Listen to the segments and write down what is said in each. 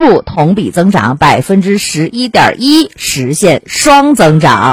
入同比增长11.1%，实现双增长。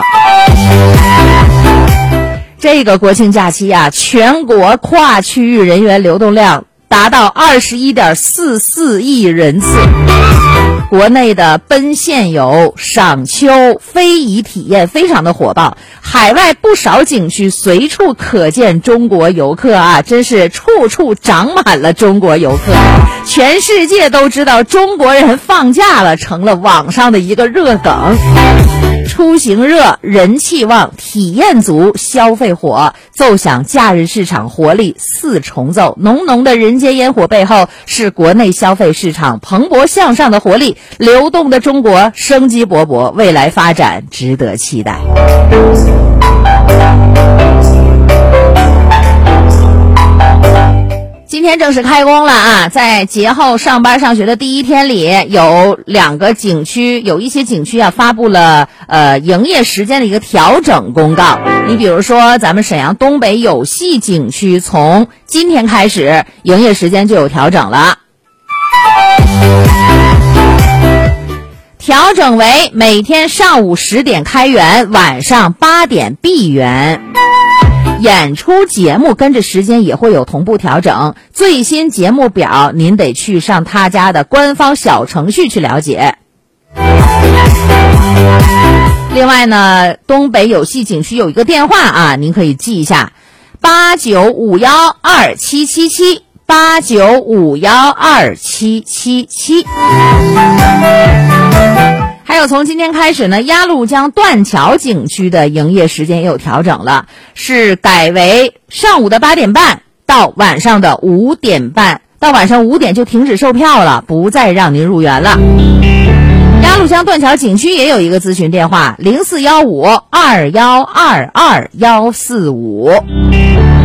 这个国庆假期啊，全国跨区域人员流动量达到21.44亿人次。国内的奔现游、赏秋、非遗体验非常的火爆，海外不少景区随处可见中国游客啊，真是处处长满了中国游客。全世界都知道中国人放假了，成了网上的一个热梗。出行热，人气旺，体验足，消费火，奏响假日市场活力四重奏。浓浓的人间烟火背后，是国内消费市场蓬勃向上的活力，流动的中国生机勃勃，未来发展值得期待。今天正式开工了啊！在节后上班上学的第一天里，有2个景区，有一些景区啊发布了营业时间的一个调整公告。你比如说咱们沈阳东北有戏景区，从今天开始营业时间就有调整了。调整为每天上午10点开园，晚上8点闭园。演出节目跟着时间也会有同步调整，最新节目表您得去上他家的官方小程序去了解。另外呢，东北有戏景区有一个电话啊，您可以记一下，89512777 89512777。还有从今天开始呢，鸭绿江断桥景区的营业时间也有调整了，是改为上午的8点半到晚上的5点半，到晚上5点就停止售票了，不再让您入园了。鸭绿江断桥景区也有一个咨询电话，041521222145。